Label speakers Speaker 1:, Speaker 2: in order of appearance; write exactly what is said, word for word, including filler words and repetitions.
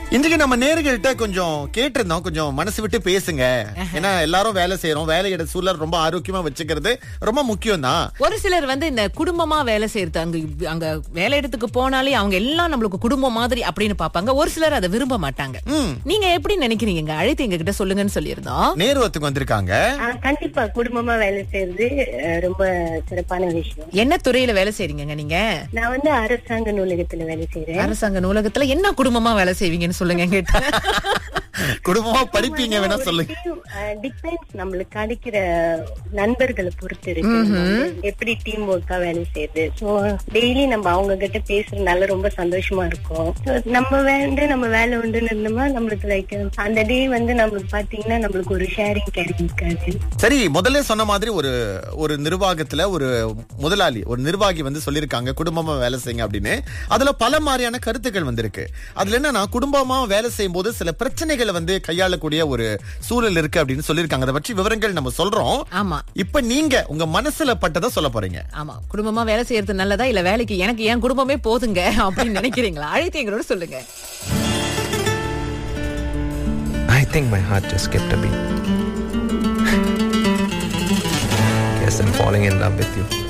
Speaker 1: இன்றைக்கு நம்ம நேயர்கள்ட்ட கொஞ்சம் கேட்டிருந்தோம், கொஞ்சம் மனசு விட்டு பேசுங்க. ஏன்னா எல்லாரும் வேலை செய்யறோம், வேலையிட சூழல் ரொம்ப ஆரோக்கியமா வச்சுக்கிறது ரொம்ப முக்கியம் தான்.
Speaker 2: ஒரு சிலர் வந்து இந்த குடும்பமா வேலை செய்யறது, அங்க அங்க வேலை இடத்துக்கு போனாலே அவங்க எல்லாம் நம்மளுக்கு குடும்பம் மாதிரி அப்படின்னு பாப்பாங்க. ஒரு சிலர் அதை விரும்ப மாட்டாங்க. நீங்க எப்படி நினைக்கிறீங்க? அழைத்து எங்க கிட்ட சொல்லுங்கன்னு சொல்லியிருந்தோம்.
Speaker 1: நேருவத்துக்கு வந்திருக்காங்க.
Speaker 3: கண்டிப்பா குடும்பமா வேலை செய்யறது அஹ், ரொம்ப சிறப்பான விஷயம்.
Speaker 2: என்ன துறையில வேலை செய்றீங்க நீங்க?
Speaker 3: நான் வந்து அரசாங்க நூலகத்துல வேலை செய்யறேன்.
Speaker 2: அரசாங்க நூலகத்துல என்ன குடும்பமா வேலை செய்வீங்கன்னு சொல்லுங்க கேட்டா.
Speaker 1: குடும்பமா படிப்பீங்க வேணா சொல்லுங்க.
Speaker 3: டிபெண்ட்ஸ் நம்மளுக்கு கிடைக்கிற நண்பர்களை பொறுத்து இருக்கு, எப்படி டீம் ஒர்க்கா வேலை செய்யுது. ஸோ டெய்லி நம்ம அவங்க கிட்ட பேசுறதுனால ரொம்ப சந்தோஷமா இருக்கும். So, நம்ம வந்து நம்ம வேலை உண்டுன்னு இருந்தோம்னா நம்மளுக்கு லைக் அந்த டே வந்து நம்மளுக்கு பாத்தீங்கன்னா நம்மளுக்கு ஒரு ஷேரிங் கிடைக்காது.
Speaker 1: சரி, முதல்ல சொன்ன மாதிரி ஒரு ஒரு நிர்வாகத்துல ஒரு முதலாளி, ஒரு நிர்வாகி வந்து சொல்லிருக்காங்க குடும்பமா வேலை செய்யுங்க அப்படின்னு. அதுல பல மாதிரியான கருத்துக்கள் வந்திருக்கு. அதுல என்னன்னா, குடும்பமா வேலை செய்யும் போது சில பிரச்சனைகள் வந்து கையாளக்கூடிய ஒரு சூழல் இருக்கு அப்படின்னு சொல்லிருக்காங்க. அதை பற்றி விவரங்கள் நம்ம சொல்றோம்.
Speaker 2: ஆமா,
Speaker 1: இப்ப நீங்க உங்க மனசுல பட்டதை சொல்ல போறீங்க.
Speaker 2: ஆமா, குடும்பமா வேலை செய்யறது நல்லதா இல்ல வேலைக்கு எனக்கு என் குடும்பமே போதுங்க அப்படின்னு நினைக்கிறீங்களா? அழைத்து எங்களோட சொல்லுங்க.
Speaker 4: I think my heart just skipped a beat. Guess I'm falling in love with you.